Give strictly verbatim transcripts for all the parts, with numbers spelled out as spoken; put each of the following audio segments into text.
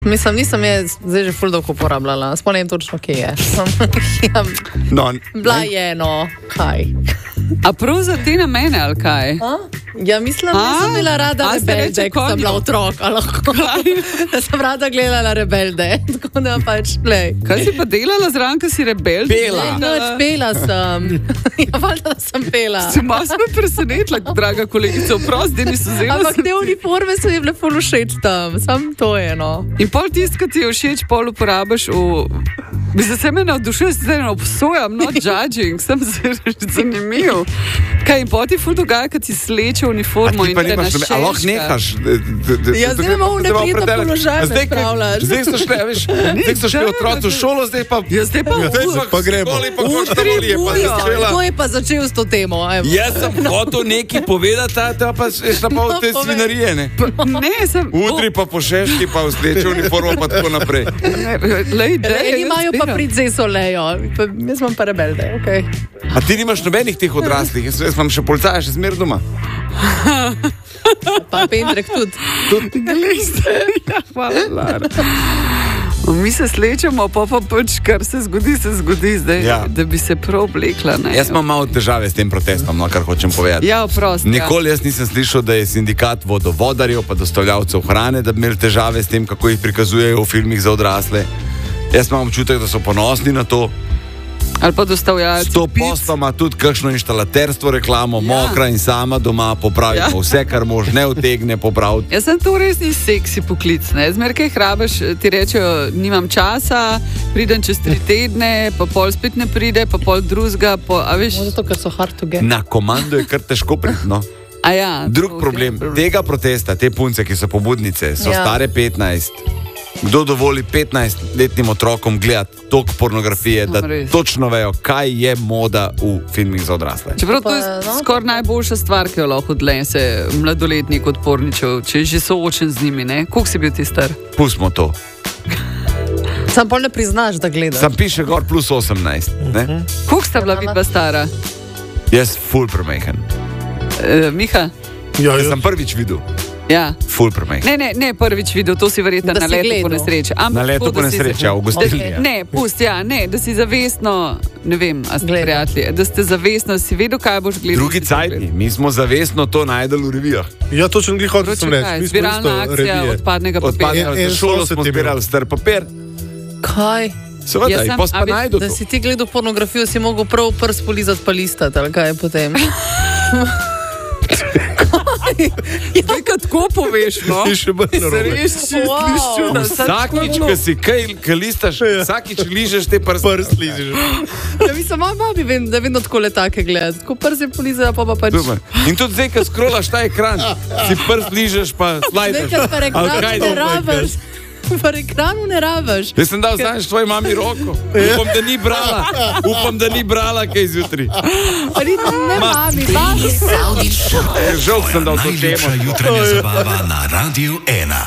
Mislim, nisem je zdaj že ful dolgo uporabljala. Spomnim točno, kje je. ja, no, bila je, no, kaj. A prav za te namene, ali kaj? A? Ja, mislim, da sem bila rada Rebelde, ko sem bila otrok, ali lahko. Da sem rada gledala Rebelde, tako da pač, lej. Kaj si pa delala zraven, ko si Rebelde? Pela. Ne, noč pela sem. Ja, valjda, da sem pela. Si malo smo presenetla, draga kolegica, oprost, da niso zelo. Ampak te uniforme so jim bile ful všeč tam, sam to je, no. In pol tist, ki ti je všeč, pol uporabiš v... Bi se me navdušil, se ne obsojam, not judging, sem zanimiv. Kaj in pol ti ful dogaja, kad si sleče uniformo in te našeška. A lahko nehaš? Ja, zdaj imamo v neprijetno položaj, me spravljaš. Zdaj so šli, veš, zdaj so šli otroci v šolo, zdaj pa... Ja, zdaj pa... Zdaj pa gremo. Utri buja. Kdo je pa začel s to temo? Jaz sem hotel nekaj povedati, ta pa šla pa v te svinarije, ne? Ne, sem... Utri pa po šeški, pa v sleče uniformo, pa tako naprej. Eni imajo pa princeso Lejo, jaz imam pa Rebelde, okej. A ti nimaš nobenih teh odraslih, jaz, jaz imam še policaja, še zmer doma. Pa Pendrek tudi. Tudi gliste. Ja, hvala, Lara. Mi se slečemo, pa pa pač, kar se zgodi, se zgodi zdaj, ja. Da bi se prav oblekla. Ne? Jaz imam malo težave s tem protestom, no, kar hočem povedati. Ja, prost, Nikoli ja. Jaz nisem slišal, da je sindikat vodovodarjev pa dostavljavcev hrane, da bi imeli težave s tem, kako jih prikazujejo v filmih za odrasle. Jaz imam občutek, da so ponosni na to. Ali pa dostavljalci. Sto postoma tudi kakšno inštalaterstvo reklamo, ja. Mokra in sama doma popravimo, ja. Vse, kar mož ne utegne popraviti. Jaz sem to res ni seksi poklic, ne? Zmer kaj hrabaš, ti rečejo, nimam časa, pridem čez tri tedne, pa pol spet ne pride, pa pol drugega, pa, a veš... Zato, ker so hard to get. Na komando je kar težko priti, no. A ja. Drug problem, problem tega protesta, te punce, ki so pobudnice, so ja. Stare petnajst. Kdo dovoli petnajstletnim otrokom gledati toliko pornografije, da no, točno vejo, kaj je moda v filmih za odrasle. Čeprav to je no? Skoraj najboljša stvar, ki jo lahko odlese mladoletnik od porničev, če je že soočen z njimi, ne? Koliko si bil ti star? Pustimo to. Sam pol ne priznaš, da gledaš. Sam piše gor plus osemnajst, ne? Uh-huh. Koliko sta bila vidva stara? Jaz ful premehen. E, Miha? Ja, jaz sem prvič videl. Ja. Ful premehen. Ne, ne, ne prvič videl, to si verjetno na letu po nesreči. Na letu po nesreči, ja, v gostilni. Ne, pust, ja, ne, da si zavestno, ne vem, a ste prijatelji, da ste zavestno, si vedel, kaj boš gledal. Drugi cajtni, mi smo zavestno to najdeli v revijah. Ja, točno glih hotel sem reči. Zbiralna akcija odpadnega papirja. Odpadnega, šolo smo zbirali star papir. Kaj? Seveda, in pos pa najdu to. Da si ti gledal pornografijo, si mogel prav prst polizati pa listati, ali kaj je potem? Ja, kaj tako poveš, no? Ti še bolj narobe. Wow. Vsakič, ko si kaj, kaj listaš, vsakič ližeš te prst. Prst ližeš. Ja, mislim, moja babi vem, da vedno tako letake gleda. Ko prst je polizajo, pa pa pač... Dobar. In tudi zdaj, ko scrollaš ta ekran, si prst ližeš, pa slajdaš. Nekaj pa ekranu ne rabiš. Pa ekranu ne rabiš. Jaz sem dal znaš tvoji mami roko. Upam, da ni brala. Upam, da ni brala kaj zjutri. Ne mami, babi. Žal sem dal to temo. Najljubša jutranja zabava na Radiu ena.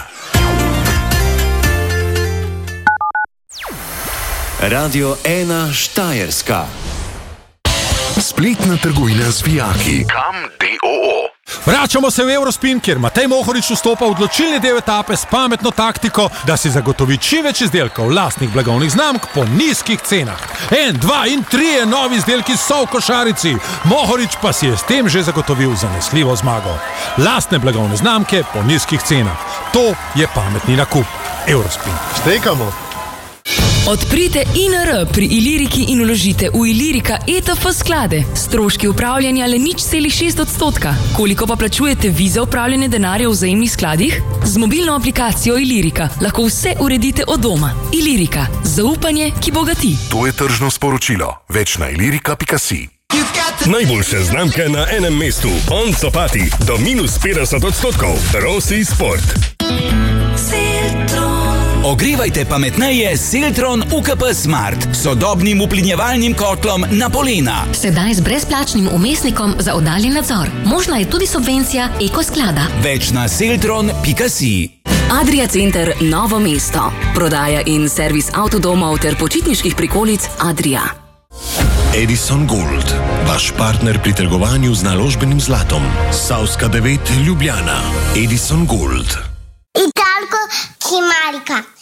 Radio ena Štajerska. Spletna trgovina z vijaki. Kam D O O. Vračamo se v Eurospin, kjer Matej Mohorič vstopa v odločilni del etape s pametno taktiko, da si zagotovi čim več izdelkov lastnih blagovnih znamk po nizkih cenah. En, dva in trije novi izdelki so v košarici. Mohorič pa si je s tem že zagotovil zanesljivo zmago. Lastne blagovne znamke po nizkih cenah. To je pametni nakup. Eurospin. Štekamo. Odprite I N R pri Iliriki in vložite v Ilirika E T F sklade. Stroški upravljanja le nič celih šest odstotka. Koliko pa plačujete vi za upravljanje denarja v vzajemnih skladih? Z mobilno aplikacijo Ilirika lahko vse uredite od doma. Ilirika. Zaupanje, ki bogati. To je tržno sporočilo. Več na ilirika pika si. Najboljše znamke na enem mestu. On Copati do minus petdeset odstotkov. Rossi Sport. Ogrevajte pametneje s Seltron U K P Smart, sodobnim uplinjevalnim kotlom na polena. Sedaj z brezplačnim umestnikom za oddaljen nadzor. Možna je tudi subvencija ekosklada. Več na seltron pika si. Adria Center Novo mesto. Prodaja in servis avtodomov ter počitniških prikolic Adria. Edison Gold, vaš partner pri trgovanju z naložbenim zlatom. Savska devet Ljubljana. Edison Gold. Italko Kimarika.